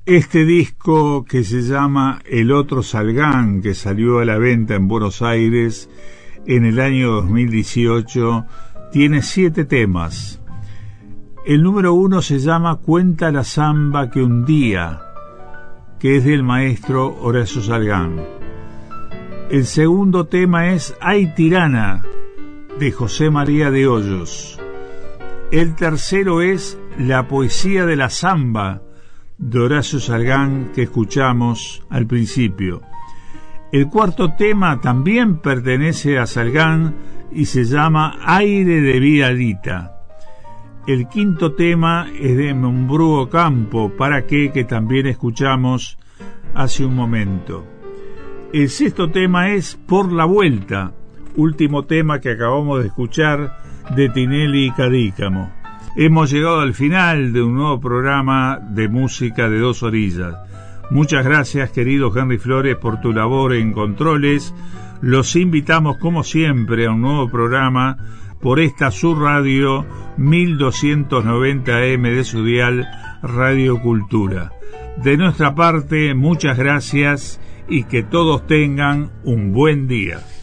Este disco, que se llama El Otro Salgán, que salió a la venta en Buenos Aires en el año 2018, tiene 7 temas. El número 1 se llama Cuenta la Zamba que un día, que es del maestro Horacio Salgán. El segundo tema es Ay Tirana, de José María de Hoyos. El tercero es La Poesía de la Zamba, de Horacio Salgán, que escuchamos al principio. El cuarto tema también pertenece a Salgán y se llama Aire de Vidalita. El quinto tema es de Mombrú Ocampo, ¿Para qué?, que también escuchamos hace un momento. El sexto tema es Por la Vuelta, último tema que acabamos de escuchar de Tinelli y Cadícamo. Hemos llegado al final de un nuevo programa de música de Dos Orillas. Muchas gracias, querido Henry Flores, por tu labor en controles. Los invitamos, como siempre, a un nuevo programa por esta su radio 1290 AM de su dial Radio Cultura. De nuestra parte, muchas gracias y que todos tengan un buen día.